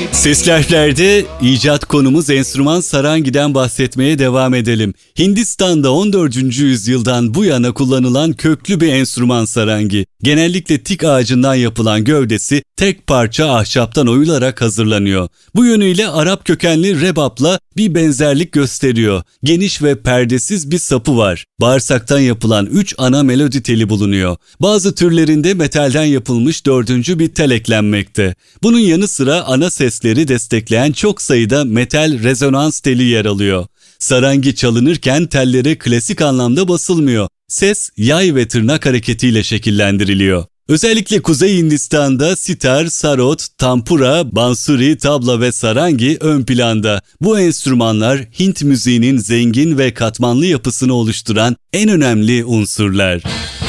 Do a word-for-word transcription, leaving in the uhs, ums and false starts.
Sesli Harfler'de icat konumuz enstrüman sarangi'den bahsetmeye devam edelim. Hindistan'da on dördüncü yüzyıldan bu yana kullanılan köklü bir enstrüman sarangi. Genellikle tik ağacından yapılan gövdesi tek parça ahşaptan oyularak hazırlanıyor. Bu yönüyle Arap kökenli rebapla bir benzerlik gösteriyor. Geniş ve perdesiz bir sapı var. Bağırsaktan yapılan üç ana melodi teli bulunuyor. Bazı türlerinde metalden yapılmış dördüncü bir tel eklenmekte. Bunun yanı sıra ana sesleri destekleyen çok sayıda metal rezonans teli yer alıyor. Sarangi çalınırken tellere klasik anlamda basılmıyor. Ses yay ve tırnak hareketiyle şekillendiriliyor. Özellikle Kuzey Hindistan'da sitar, sarod, tampura, bansuri, tabla ve sarangi ön planda. Bu enstrümanlar Hint müziğinin zengin ve katmanlı yapısını oluşturan en önemli unsurlar.